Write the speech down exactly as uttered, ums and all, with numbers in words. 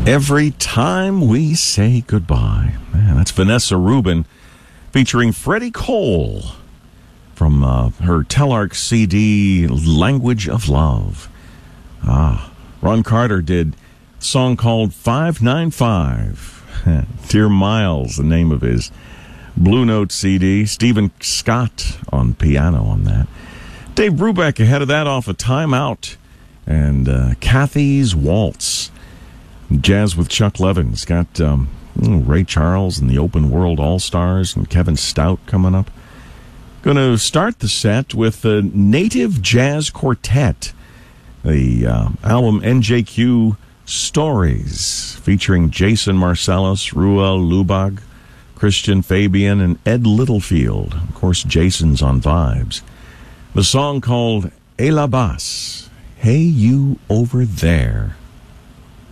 Every Time We Say Goodbye. Man, that's Vanessa Rubin featuring Freddie Cole from uh, her Telarc C D, Language of Love. Ah, Ron Carter did a song called five nine five. Dear Miles, the name of his Blue Note C D. Stephen Scott on piano on that. Dave Brubeck ahead of that off a Timeout. And uh, Kathy's Waltz. Jazz with Chuck Levin's got um, Ray Charles and the Open World All-Stars and Kevin Stout coming up. Going to start the set with the Native Jazz Quartet, the uh, album N J Q Stories, featuring Jason Marcellus, Ruel Lubag, Christian Fabian, and Ed Littlefield. Of course, Jason's on Vibes. The song called Et la Basse, Hey You Over There.